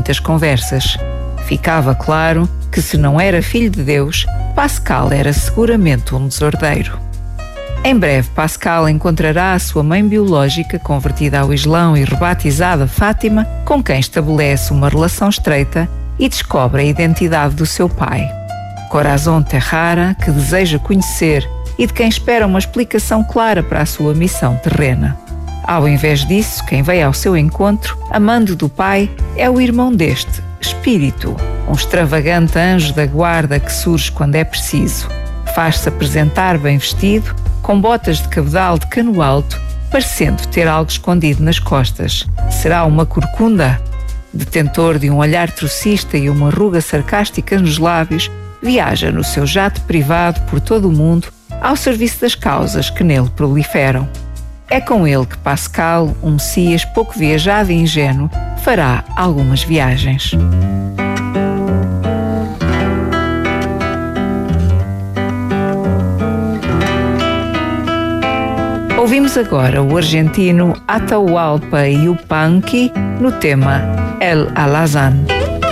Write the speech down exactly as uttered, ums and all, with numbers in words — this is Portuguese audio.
muitas conversas. Ficava claro que, se não era filho de Deus, Pascal era seguramente um desordeiro. Em breve, Pascal encontrará a sua mãe biológica, convertida ao Islão e rebatizada Fátima, com quem estabelece uma relação estreita e descobre a identidade do seu pai. Corazon Terrara, que deseja conhecer e de quem espera uma explicação clara para a sua missão terrena. Ao invés disso, quem veio ao seu encontro, amando do pai, é o irmão deste, Espírito, um extravagante anjo da guarda que surge quando é preciso. Faz-se apresentar bem vestido, com botas de cabedal de cano alto, parecendo ter algo escondido nas costas. Será uma corcunda? Detentor de um olhar trocista e uma ruga sarcástica nos lábios, viaja no seu jato privado por todo o mundo ao serviço das causas que nele proliferam. É com ele que Pascal, um Messias pouco viajado e ingênuo, fará algumas viagens. Ouvimos agora o argentino Atahualpa Yupanqui no tema El Alazán.